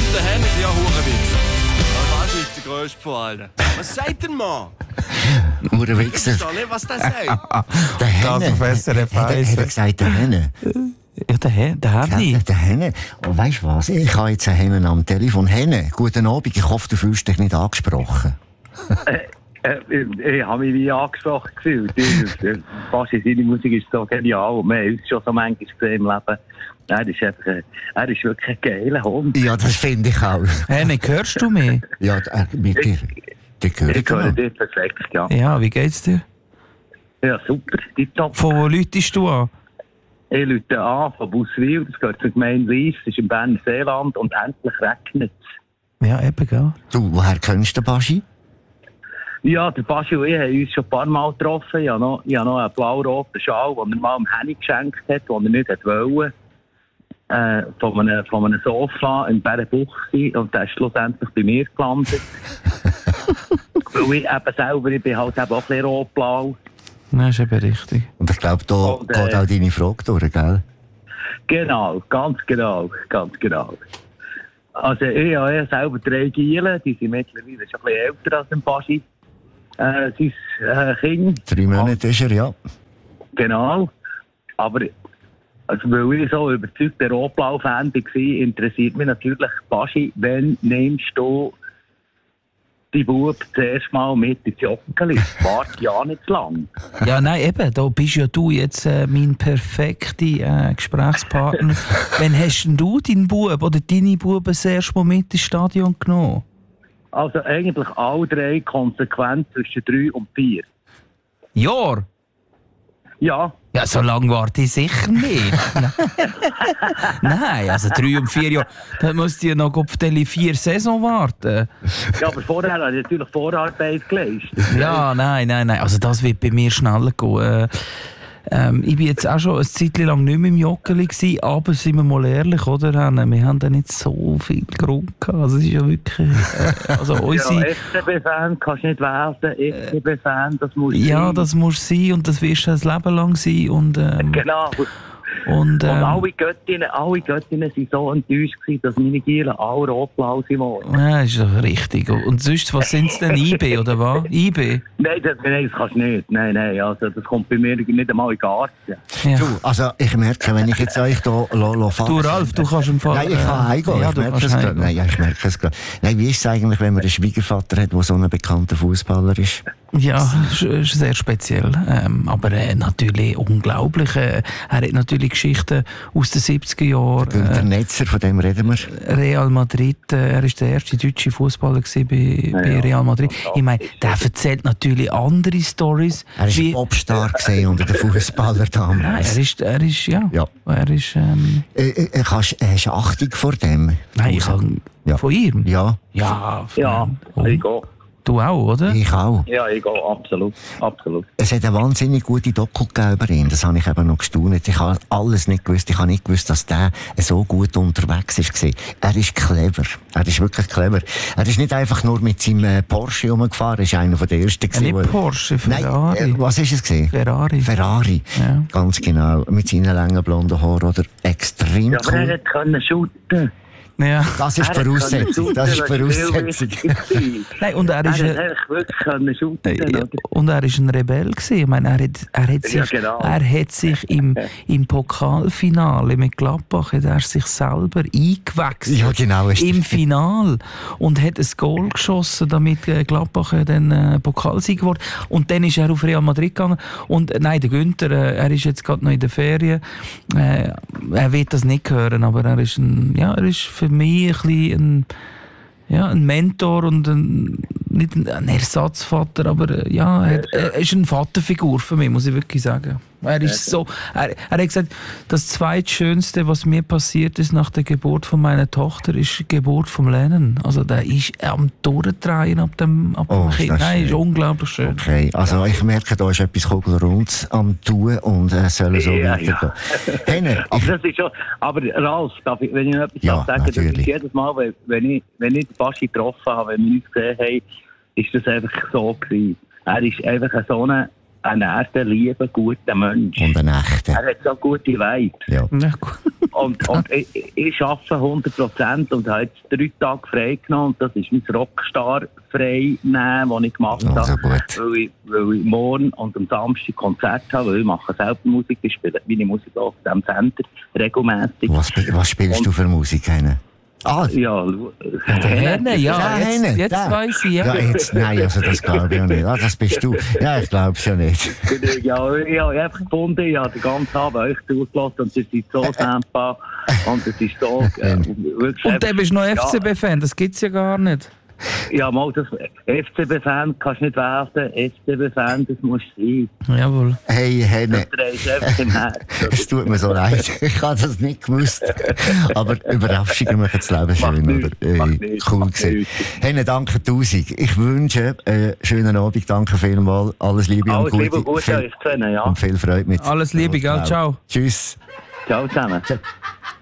Der Hen ist ja Hurenwitz. Was ist der grösste von allen? Was sagt denn Mann? Hurenwichser. Ich weiß nicht, was der sagt. Der Henne. Professor Hat er gesagt, der Henne? Ja, der Henny. Der Henne. Oh, weißt du was? Ich habe jetzt einen Hennen am Telefon. Henne, guten Abend. Ich hoffe, du fühlst dich nicht angesprochen. Ich habe mich nie angesprochen gefühlt. Fast seine Musik ist so genial. Und wir haben uns schon so manchmal gesehen im Leben. Er ist wirklich ein geiler Hund. Ja, das finde ich auch. Henny, hörst du mich? Ja, mit dir. Die höre Ich höre dich perfekt, ja. Ja, wie geht's dir? Ja, super. Tipptopp. Von wo läutest du an? Ich rufe an von Buswil, das gehört zur Gemeinde Lies, das ist im Berner Seeland und endlich regnet es. Ja, eben, gell? Du, woher kennst du den Baschi? Ja, der Baschi und ich haben uns schon ein paar Mal getroffen. Ich habe noch einen blau-roten Schal, den er mal dem Henny geschenkt hat, den er nicht wollte. Von einem Sofa in Bärenbuchse und der ist schlussendlich bei mir gelandet. Weil ich eben selber, ich bin halt eben auch ein bisschen rot-blau. Nein, ist eben richtig. Und ich glaube, da geht auch deine Frage durch, gell? Genau, ganz genau. Also ich habe selber 3 Gielen, die sind mittlerweile schon ein bisschen älter als ein Baschi. Sein Kind. 3 Monate ist er, ja. Genau. Aber also, weil ich so überzeugter Rotblau-Fan war, interessiert mich natürlich, Baschi, wann nimmst du die Bub zuerst mal mit ins Joggeli? Warte ja nicht zu lang. Ja, nein, eben, da bist ja du jetzt mein perfekter Gesprächspartner. Wann hast denn du deinen Bub oder deine Buben das erste Mal mit ins Stadion genommen? Also eigentlich alle 3 konsequent zwischen 3 und 4. Jahr? Ja. Ja, so lange warte ich sicher nicht. Nein, also 3 und 4 Jahre. Dann musst du ja noch auf die 4 Saison warten. Ja, aber vorher habe ich natürlich Vorarbeit geleistet. Ja, nein. Also das wird bei mir schneller gehen. Ich war jetzt auch schon eine Zeit lang nicht mehr im Joggeli gewesen, aber sind wir mal ehrlich, oder? Wir haben da nicht so viel Grund gehabt. Also es ist ja wirklich... also unsere... Ja, FCB-Fan kannst du nicht werden. FCB-Fan, das muss sein. Ja, das muss sein und das wirst du ein Leben lang sein. Und, genau. Und alle Göttinnen waren so enttäuscht gewesen, dass meine Gielen alle rotblau sind. Ja, ist doch richtig. Und sonst, was sind es denn? IB oder was? IB? Nein, das kannst du nicht. Nein, also das kommt bei mir nicht einmal in den Garten. Ja. Du, also ich merke, wenn ich jetzt euch hier fasse... Du Ralf, du kannst im Fall... Nein, ich kann heimgehen. Ja, Ich merke es gerade. Nein, wie ist es eigentlich, wenn man einen Schwiegervater hat, der so ein bekannter Fußballer ist? Ja, ist sehr speziell. Aber natürlich unglaublich. Er hat natürlich Geschichten aus den 70er Jahren. Günther Netzer, von dem reden wir. Real Madrid, er war der erste deutsche Fußballer bei Real Madrid. Ich meine, der erzählt natürlich andere Storys. Er war ein Popstar unter den Fußballern damals. Nein, er ist, ja. Er ist, hast du Achtung vor dem? Nein, ich kann von ihm? Ja. Ja, ich gehe. Du auch, oder? Ich auch. Ja, ich gehe, absolut. Es hat eine wahnsinnig gute Doku gegeben über ihn. Das habe ich eben noch gestaunt. Ich habe alles nicht gewusst. Ich habe nicht gewusst, dass der so gut unterwegs war. Er ist clever. Er ist wirklich clever. Er ist nicht einfach nur mit seinem Porsche rumgefahren. Er ist einer der ersten. Nicht Porsche, Ferrari. Nein, was ist es gewesen? Ferrari. Ja. Ganz genau. Mit seinen langen blonden Haaren, oder? Extrem cool. Aber er konnte shooten. Ja. Das ist die Voraussetzung. Nein, und er ist ein Rebell gewesen. Ich meine, er hat sich im Pokalfinale mit Gladbach hat er sich selber eingewechselt. Ja, genau. Im Final und hat ein Goal geschossen, damit Gladbach dann Pokalsieg geworden. Und dann ist er auf Real Madrid gegangen. Und nein, der Günther, er ist jetzt gerade noch in der Ferien. Er wird das nicht hören, aber er ist für mich ein Mentor und nicht ein Ersatzvater, aber er ist eine Vaterfigur für mich, muss ich wirklich sagen. Er ist er hat gesagt, das zweitschönste, was mir passiert ist nach der Geburt von meiner Tochter, ist die Geburt vom Lennon. Also der ist am Durchdrehen ab dem Kind. Nein, ist unglaublich schön. Okay, also ich merke, da ist etwas Kugelrundes am Tun und soll so weitergehen. Henne, aber Ralf, wenn ich noch etwas sagen darf, das ist jedes Mal, wenn ich den Baschi getroffen habe, wenn wir uns gesehen haben, ist das einfach so gewesen. Er ist einfach so ein ein echter, lieber, guter Mensch. Und ein echter. Er hat so gute Vibes. Ja. Ja, gut. Und ich arbeite 100% und habe jetzt 3 Tage frei genommen. Und das ist mein Rockstar-Frei nehmen, das ich gemacht habe. Also gut. Weil ich morgen und am Samstag Konzert habe, weil ich mache selber Musik. Ich spiele meine Musik auf diesem Sender regelmäßig. Was spielst du für Musik? Ah, Ja, Henne, ja, Henne, jetzt der. weiss ich, ja. ja, jetzt, nein, also das glaube ich ja nicht. Ah, das bist du. Ja, ich glaube es ja nicht. Ja, ich habe einfach gefunden, ich habe den ganzen Abend euch zugelassen und ihr seid so dankbar und es ist so wirklich... Und dann bist du noch FCB-Fan, das gibt es ja gar nicht. Ja, mal das FCB-Fan kannst du nicht werden, FCB-Fan, das muss sein. Jawohl. Hey, Henne. Das dreht einfach im Herzen. Es tut mir so leid. Ich habe das nicht gewusst. Aber Überraschungen machen das Leben schön, nichts, oder? macht nichts, Cool macht gesehen. nichts. Henne, danke 1000. Ich wünsche einen schönen Abend. Danke vielmals. Alles Liebe Alles und Liebe und Gute viel, euch zusammen, ja. und viel Freude mit. Alles Liebe, gell? Ciao. Tschüss. Ciao zusammen.